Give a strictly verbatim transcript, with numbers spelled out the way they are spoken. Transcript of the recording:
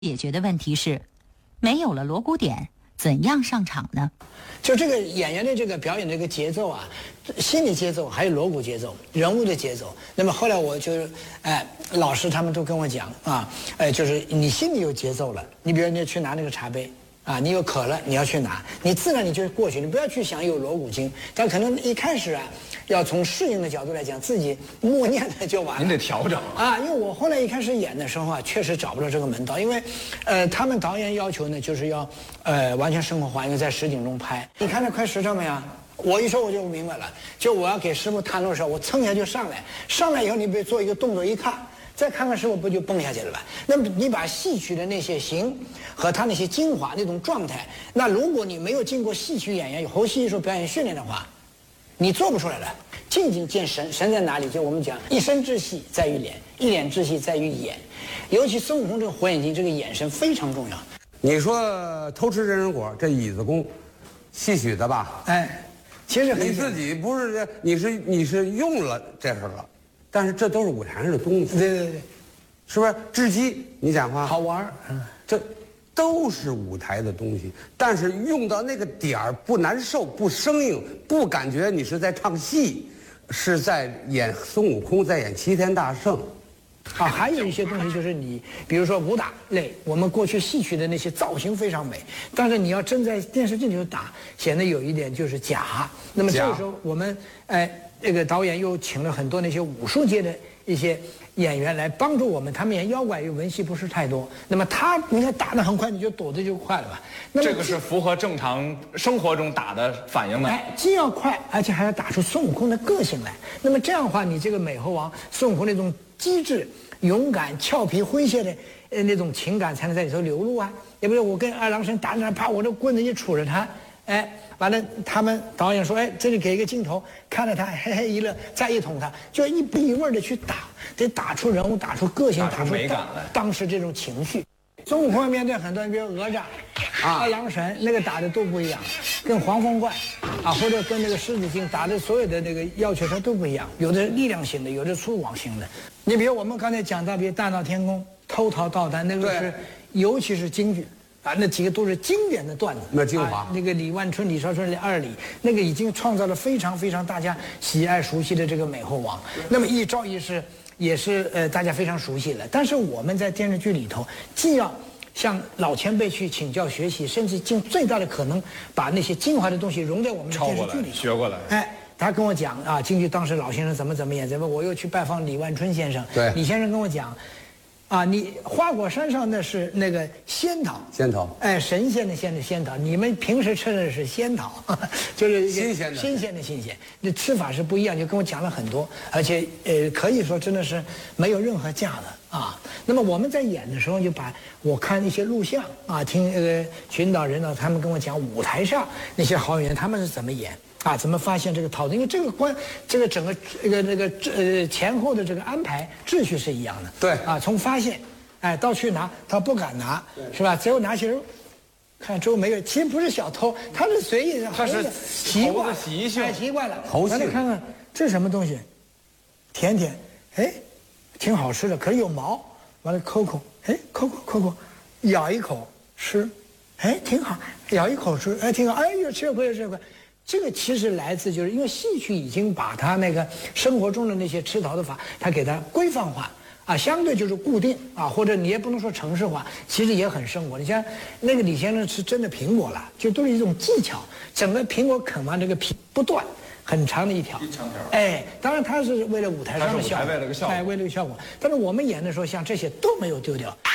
解决的问题是，没有了锣鼓点，怎样上场呢？ 就这个演员的这个表演的这个节奏啊，心理节奏还有锣鼓节奏、人物的节奏。那么后来我就，哎，老师他们都跟我讲啊，哎，就是你心里有节奏了，你比如你去拿那个茶杯。啊，你有渴了，你要去拿，你自然你就过去，你不要去想有锣鼓经。但可能一开始啊，要从适应的角度来讲，自己默念的就完了。 您得调整啊，因为我后来一开始演的时候啊，确实找不到这个门道，因为，呃，他们导演要求呢，就是要，呃，完全生活化，因为在实景中拍。你看这快实诚没有？我一说我就明白了，就我要给师傅探路的时候，我蹭一下就上来，上来以后你别做一个动作一看。再看看师傅不就蹦下去了吧？那么你把戏曲的那些形和他那些精华那种状态，那如果你没有经过戏曲演员有后戏艺术表演训练的话，你做不出来的。静静见神，神在哪里？就我们讲一身之戏在于脸，一脸之戏在于眼，尤其孙悟空这个火眼金，这个眼神非常重要。 你说偷吃人参果这椅子功，戏曲的吧？ 哎，其实你自己不是你是你是用了这事了。但是这都是舞台上的东西， 对对对， 是不是？智击，你讲话好玩嗯， 这都是舞台的东西。但是用到那个点儿不难受，不生硬，不感觉你是在唱戏，是在演孙悟空，在演齐天大圣。 啊，还有一些东西就是你，比如说武打类，我们过去戏曲的那些造型非常美，但是你要真在电视镜头打，显得有一点就是假。那么这个时候我们哎。这个导演又请了很多那些武术界的一些演员来帮助我们，他们演妖怪，因为文戏不是太多。那么他，你看打得很快，你就躲得就快了吧？那么这个是符合正常生活中打的反应的。 哎，既要快，而且还要打出孙悟空的个性来。那么这样的话，你这个美猴王孙悟空那种机智、勇敢、俏皮、诙谐的呃那种情感才能在里头流露啊。也不是我跟二郎神打着，啪，我这棍子一杵着他，哎。完了，他们导演说：“哎，这里给一个镜头，看着他嘿嘿一乐，再一捅他，就一步一味的去打，得打出人物，打出个性， 打出美感来。 当时这种情绪，孙悟空面对很多人，比如哪吒、啊、二郎神，那个打的都不一样，跟黄风怪啊，或者跟那个狮子精打的所有的那个要求他都不一样，有的力量型的，有的粗犷型的。你比如我们刚才讲到，比如大闹天宫、偷桃盗丹，那个是尤其是京剧。”啊，那几个都是经典的段子， 那精华、 啊。那个李万春、李少春、二李，那个已经创造了非常非常大家喜爱熟悉的这个美猴王。那么一招一式也是呃大家非常熟悉了。但是我们在电视剧里头，既要向老前辈去请教学习，甚至尽最大的可能把那些精华的东西融在我们的电视剧里头。 学过来。 哎，他跟我讲啊，京剧当时老先生怎么怎么演，怎么我又去拜访李万春先生。 对， 李先生跟我讲。啊，你花果山上那是那个仙桃， 仙桃， 哎，神仙的仙的仙桃，你们平时吃的是仙桃，呵呵就是新鲜的， 新鲜的新鲜，那吃法是不一样，就跟我讲了很多，而且呃，可以说真的是没有任何假的啊。那么我们在演的时候，就把我看一些录像啊，听那个群导人导他们跟我讲舞台上那些好演员他们是怎么演。啊，怎么发现这个套路？因为这个关，这个整个这个这个呃前后的这个安排秩序是一样的。 对啊，从发现，哎，到去拿，他不敢拿，是吧？最后拿起来，看周围没有，其实不是小偷，他是随意， 他是习惯习性， 太习惯了。 猴性。 咱来看看这是什么东西，甜甜，哎，挺好吃的，可是有毛，完了抠抠，哎，抠抠抠抠，咬一口吃，哎，挺好，咬一口吃，哎，挺好，哎，越吃越快，越吃越快。这个其实来自就是因为戏曲已经把它那个生活中的那些吃桃的法，它给它规范化啊，相对就是固定啊，或者你也不能说程式化，其实也很生活。你像那个李先生是真的苹果了，就都是一种技巧，整个苹果啃完这个皮不断，很长的一条， 一长条。 哎，当然他是为了舞台上的效果， 为了个效果， 哎，为了个效果。但是我们演的时候，像这些都没有丢掉。